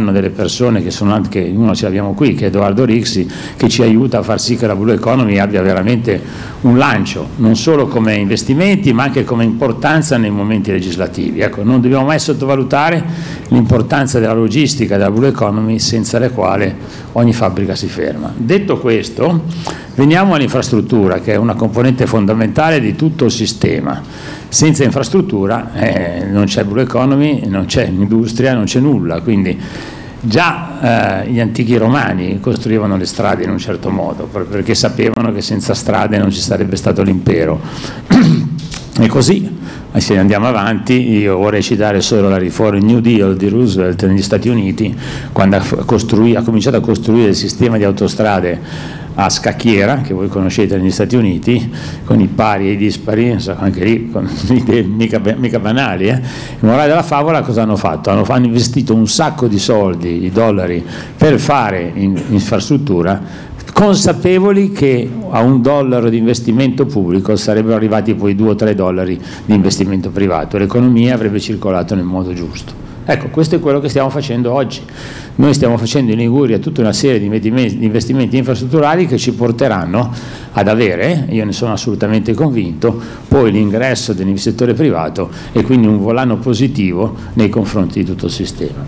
una delle persone che sono anche, uno ce l'abbiamo qui, che è Edoardo Rixi, che ci aiuta a far sì che la Blue Economy abbia veramente un lancio, non solo come investimenti ma anche come importanza nei momenti legislativi. Ecco, non dobbiamo mai sottovalutare l'importanza della logistica della Blue Economy, senza la quale ogni fabbrica si ferma. Detto questo, veniamo all'infrastruttura, che è una componente fondamentale di tutto il sistema. Senza infrastruttura non c'è Blue Economy, non c'è industria, non c'è nulla. Quindi già gli antichi romani costruivano le strade in un certo modo, perché sapevano che senza strade non ci sarebbe stato l'impero. E così, se andiamo avanti, io vorrei citare solo la riforma New Deal di Roosevelt negli Stati Uniti, quando ha cominciato a costruire il sistema di autostrade a scacchiera, che voi conoscete negli Stati Uniti, con i pari e i dispari, anche lì con idee mica banali. Il morale della favola, cosa hanno fatto? Hanno investito un sacco di soldi, di dollari, per fare infrastruttura, consapevoli che a $1 di investimento pubblico sarebbero arrivati poi $2 o $3 di investimento privato, e l'economia avrebbe circolato nel modo giusto. Ecco, questo è quello che stiamo facendo oggi. Noi stiamo facendo in Liguria tutta una serie di investimenti infrastrutturali che ci porteranno ad avere, io ne sono assolutamente convinto, poi l'ingresso dell'investitore privato e quindi un volano positivo nei confronti di tutto il sistema.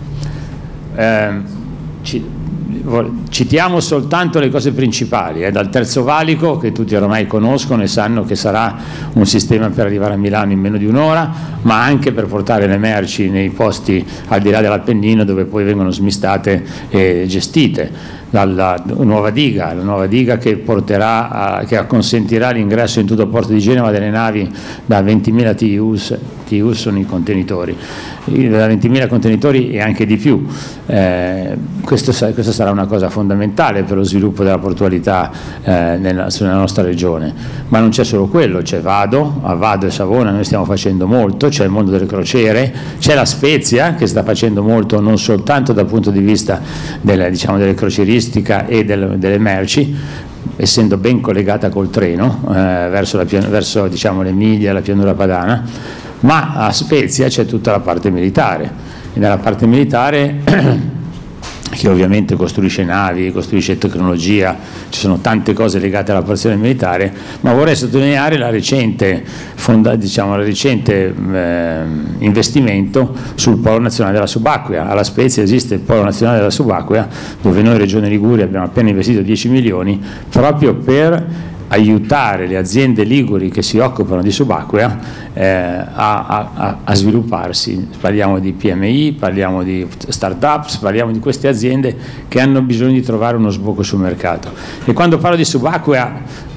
Citiamo soltanto le cose principali, dal Terzo Valico, che tutti ormai conoscono e sanno che sarà un sistema per arrivare a Milano in meno di un'ora, ma anche per portare le merci nei posti al di là dell'Appennino dove poi vengono smistate e gestite. La nuova diga che che consentirà l'ingresso in tutto il porto di Genova delle navi da 20.000 TEU sono i contenitori, da 20.000 contenitori e anche di più. Questo sarà una cosa fondamentale per lo sviluppo della portualità nella nostra regione. Ma non c'è solo quello, c'è Vado, a Vado e Savona noi stiamo facendo molto, c'è il mondo delle crociere, c'è la Spezia che sta facendo molto non soltanto dal punto di vista delle crocieristica e delle merci, essendo ben collegata col treno verso l'Emilia, la pianura padana, ma a Spezia c'è tutta la parte militare, e nella parte militare che ovviamente costruisce navi, costruisce tecnologia, ci sono tante cose legate alla porzione militare, ma vorrei sottolineare la recente investimento sul Polo Nazionale della Subacquea. Alla Spezia esiste il Polo Nazionale della Subacquea, dove noi Regione Liguria abbiamo appena investito 10 milioni proprio per aiutare le aziende liguri che si occupano di subacquea a svilupparsi. Parliamo di PMI, parliamo di start-ups, parliamo di queste aziende che hanno bisogno di trovare uno sbocco sul mercato. E quando parlo di subacquea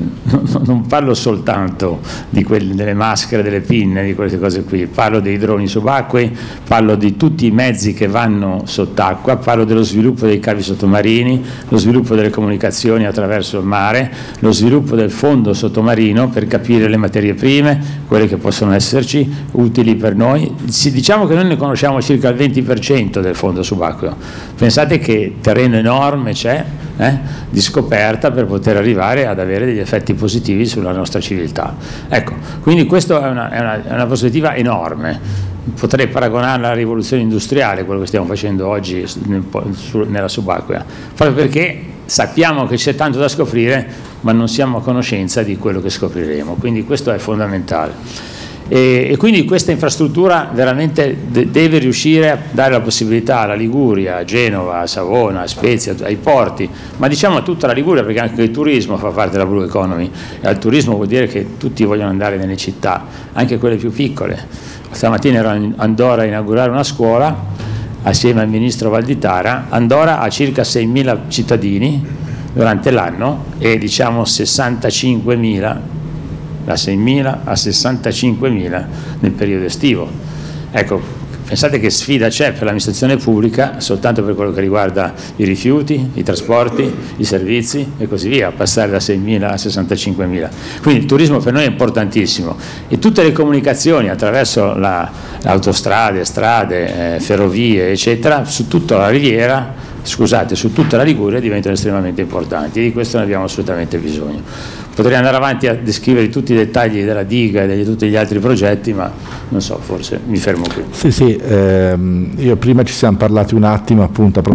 non parlo soltanto delle maschere, delle pinne, di queste cose qui, parlo dei droni subacquei, parlo di tutti i mezzi che vanno sott'acqua, parlo dello sviluppo dei cavi sottomarini, lo sviluppo delle comunicazioni attraverso il mare, lo sviluppo del fondo sottomarino per capire le materie prime, quelle che possono esserci utili per noi. Diciamo che noi ne conosciamo circa il 20% del fondo subacqueo. Pensate che terreno enorme c'è di scoperta per poter arrivare ad avere degli effetti positivi sulla nostra civiltà. Ecco, quindi questa è una prospettiva enorme. Potrei paragonarla alla rivoluzione industriale, quello che stiamo facendo oggi nella subacquea, proprio perché sappiamo che c'è tanto da scoprire, ma non siamo a conoscenza di quello che scopriremo, quindi questo è fondamentale. E quindi questa infrastruttura veramente deve riuscire a dare la possibilità alla Liguria, a Genova, a Savona, a Spezia, ai porti, ma diciamo a tutta la Liguria, perché anche il turismo fa parte della Blue Economy, e al turismo vuol dire che tutti vogliono andare nelle città, anche quelle più piccole. Stamattina ero a Andorra a inaugurare una scuola assieme al ministro Valditara. Andorra ha circa 6.000 cittadini durante l'anno e diciamo 65.000, da 6.000 a 65.000 nel periodo estivo. Ecco, pensate che sfida c'è per l'amministrazione pubblica soltanto per quello che riguarda i rifiuti, i trasporti, i servizi e così via, passare da 6.000 a 65.000. Quindi il turismo per noi è importantissimo e tutte le comunicazioni attraverso autostrade, strade, ferrovie, eccetera, su tutta la riviera, su tutta la Liguria diventano estremamente importanti, e di questo ne abbiamo assolutamente bisogno. Potrei andare avanti a descrivere tutti i dettagli della diga e di tutti gli altri progetti, ma non so, forse mi fermo qui. Sì, io prima ci siamo parlati un attimo appunto